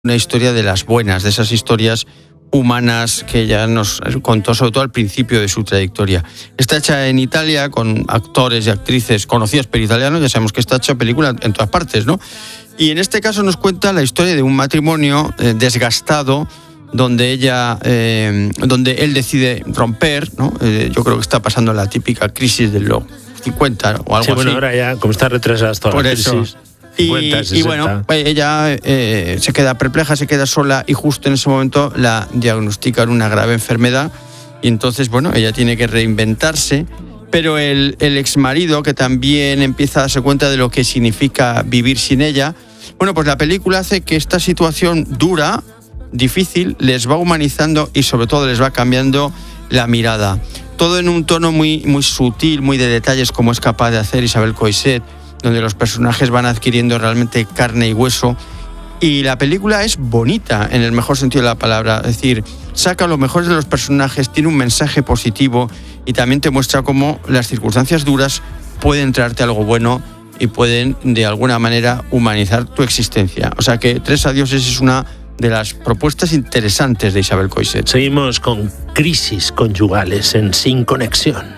una historia de las buenas, de esas historias humanas que ella nos contó, sobre todo al principio de su trayectoria. Está hecha en Italia con actores y actrices conocidos pero italianos. Ya sabemos que está hecha película en todas partes, ¿no? Y en este caso nos cuenta la historia de un matrimonio desgastado, donde él decide romper, ¿no? Yo creo que está pasando la típica crisis de los 50 o algo así. Sí, bueno, ahora ya, como está retrasada toda la crisis. 50, 60. Y bueno, ella se queda perpleja, se queda sola y justo en ese momento la diagnostican una grave enfermedad y entonces, bueno, ella tiene que reinventarse, pero el exmarido, que también empieza a darse cuenta de lo que significa vivir sin ella, bueno, pues la película hace que esta situación dura, difícil, les va humanizando y sobre todo les va cambiando la mirada. Todo en un tono muy, muy sutil, muy de detalles, como es capaz de hacer Isabel Coixet, donde los personajes van adquiriendo realmente carne y hueso. Y la película es bonita, en el mejor sentido de la palabra. Es decir, saca lo mejor de los personajes, tiene un mensaje positivo y también te muestra cómo las circunstancias duras pueden traerte algo bueno y pueden, de alguna manera, humanizar tu existencia. O sea que Tres adioses es una de las propuestas interesantes de Isabel Coixet. Seguimos con Crisis conyugales en Sin Conexión.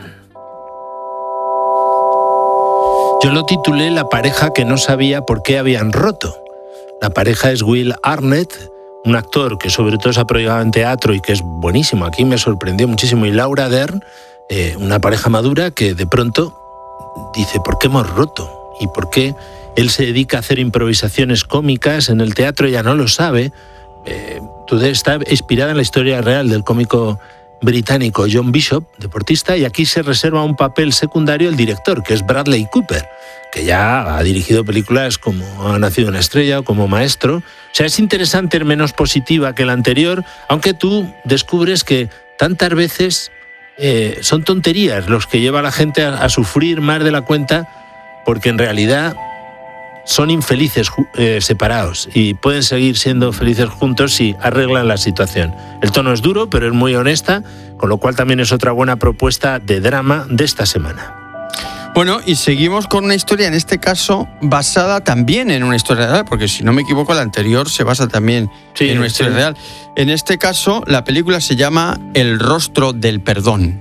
Yo lo titulé La pareja que no sabía por qué habían roto. La pareja es Will Arnett, un actor que sobre todo se ha proyectado en teatro y que es buenísimo. Aquí me sorprendió muchísimo. Y Laura Dern, una pareja madura que de pronto dice, ¿por qué hemos roto? ¿Y por qué él se dedica a hacer improvisaciones cómicas en el teatro? Ella no lo sabe. Está inspirada en la historia real del cómico británico John Bishop, deportista, y aquí se reserva un papel secundario el director, que es Bradley Cooper, que ya ha dirigido películas como Ha nacido una estrella o como Maestro. O sea, es interesante, es menos positiva que la anterior, aunque tú descubres que tantas veces son tonterías los que lleva a la gente a sufrir más de la cuenta, porque en realidad son infelices separados y pueden seguir siendo felices juntos si arreglan la situación. El tono es duro, pero es muy honesta, con lo cual también es otra buena propuesta de drama de esta semana. Bueno, y seguimos con una historia, en este caso, basada también en una historia real, porque si no me equivoco, la anterior se basa también en una historia real. En este caso, la película se llama El rostro del perdón.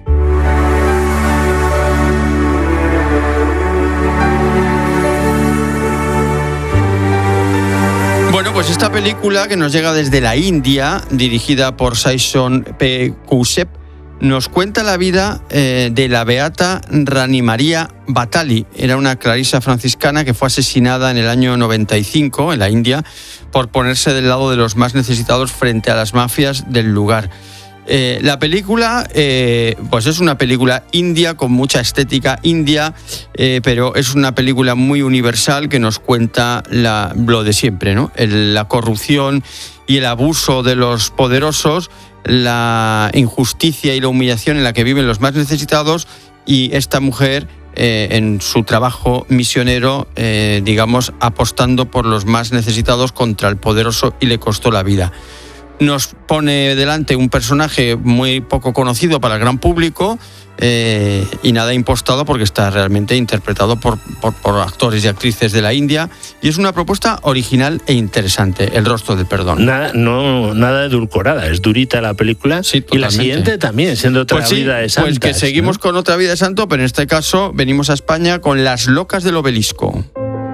Bueno, pues esta película, que nos llega desde la India, dirigida por Saison P. Coussep, nos cuenta la vida de la beata Rani María Batali. Era una clarisa franciscana que fue asesinada en el año 95 en la India por ponerse del lado de los más necesitados frente a las mafias del lugar. La película, pues es una película india con mucha estética india, pero es una película muy universal que nos cuenta lo de siempre, ¿no? La corrupción y el abuso de los poderosos, la injusticia y la humillación en la que viven los más necesitados, y esta mujer en su trabajo misionero, digamos, apostando por los más necesitados contra el poderoso, y le costó la vida. Nos pone delante un personaje muy poco conocido para el gran público y nada impostado, porque está realmente interpretado por actores y actrices de la India, y es una propuesta original e interesante, El rostro del perdón. Nada edulcorada, es durita la película. Sí, y la siguiente también, siendo Otra vida de santas. Pues que seguimos, ¿no?, con Otra vida de santo, pero en este caso venimos a España con Las locas del obelisco.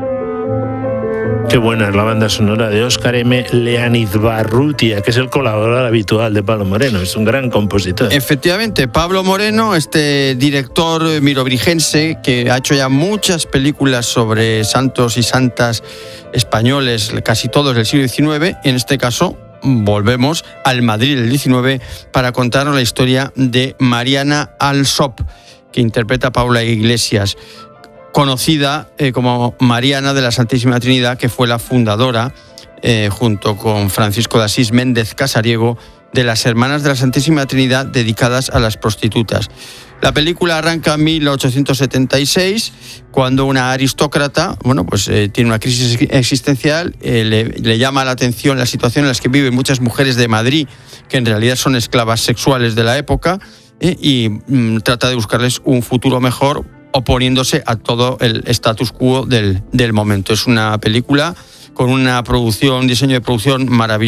Qué buena es la banda sonora de Óscar M. Leanizbarrutia, que es el colaborador habitual de Pablo Moreno, es un gran compositor. Efectivamente, Pablo Moreno, este director mirobrigense que ha hecho ya muchas películas sobre santos y santas españoles, casi todos del siglo XIX, en este caso volvemos al Madrid del XIX para contarnos la historia de Mariana Alsop, que interpreta a Paula Iglesias, conocida como Mariana de la Santísima Trinidad, que fue la fundadora, junto con Francisco de Asís Méndez Casariego, de las Hermanas de la Santísima Trinidad dedicadas a las prostitutas. La película arranca en 1876, cuando una aristócrata, tiene una crisis existencial, le llama la atención la situación en la que viven muchas mujeres de Madrid, que en realidad son esclavas sexuales de la época, y trata de buscarles un futuro mejor, oponiéndose a todo el status quo del momento. Es una película con una producción, un diseño de producción maravilloso.